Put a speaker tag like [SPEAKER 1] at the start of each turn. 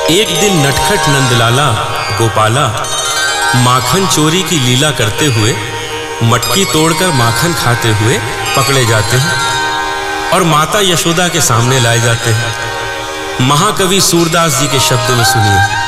[SPEAKER 1] एक दिन नटखट नंदलाला गोपाला माखन चोरी की लीला करते हुए मटकी तोड़कर माखन खाते हुए पकड़े जाते हैं और माता यशोदा के सामने लाए जाते हैं। महाकवि सूरदास जी के शब्द में सुनिए।